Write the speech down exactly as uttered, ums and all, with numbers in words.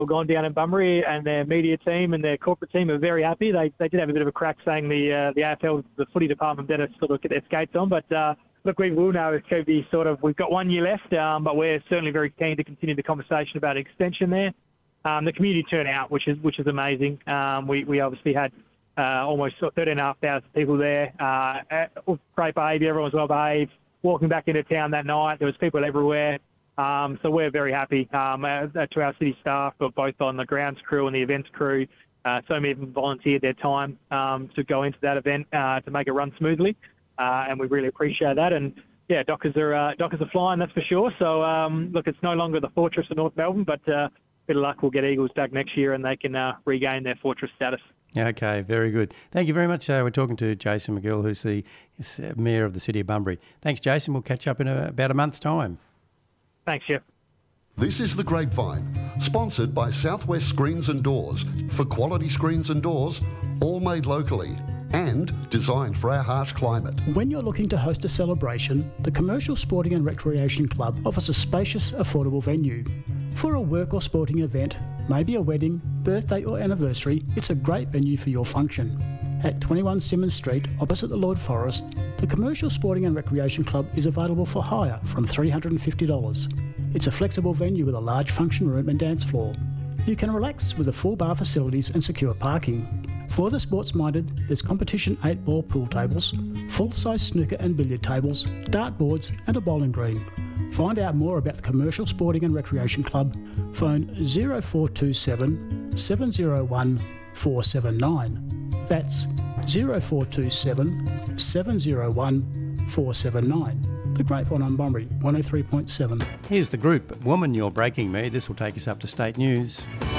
gone down in Bunbury, and their media team and their corporate team are very happy. They they did have a bit of a crack saying the uh, the A F L, the footy department, better sort of get their skates on. But uh, look, we will know it's going to be sort of, we've got one year left, um, but we're certainly very keen to continue the conversation about extension there. Um, the community turnout, which is which is amazing. Um, we we obviously had uh, almost thirteen and a half thousand people there. Uh, great behaviour, everyone was well behaved. Walking back into town that night, there was people everywhere. Um, so we're very happy um, uh, to our city staff, but both on the grounds crew and the events crew. Uh, so many of them volunteered their time um, to go into that event uh, to make it run smoothly, uh, and we really appreciate that. And yeah, Dockers are uh, Dockers are flying, that's for sure. So um, look, it's no longer the fortress of North Melbourne, but uh, bit of luck, we'll get Eagles back next year and they can uh, regain their fortress status. Okay, very good. Thank you very much. Uh, we're talking to Jason McGill, who's the Mayor of the City of Bunbury. Thanks, Jason. We'll catch up in a, about a month's time. Thanks, Jeff. This is The Grapevine, sponsored by Southwest Screens and Doors, for quality screens and doors, all made locally and designed for our harsh climate. When you're looking to host a celebration, the Commercial Sporting and Recreation Club offers a spacious, affordable venue. For a work or sporting event, maybe a wedding, birthday or anniversary, it's a great venue for your function. At twenty-one Symonds Street, opposite the Lord Forest, the Commercial Sporting and Recreation Club is available for hire from three hundred fifty dollars. It's a flexible venue with a large function room and dance floor. You can relax with a full bar facilities and secure parking. For the sports-minded, there's competition eight-ball pool tables, full-size snooker and billiard tables, dartboards and a bowling green. Find out more about the Commercial Sporting and Recreation Club. Phone zero four two seven, seven zero one, four seven nine. That's zero four two seven, seven zero one, four seven nine. The Grapevine on Bunbury, one oh three point seven. Here's the group. Woman, you're breaking me. This will take us up to state news.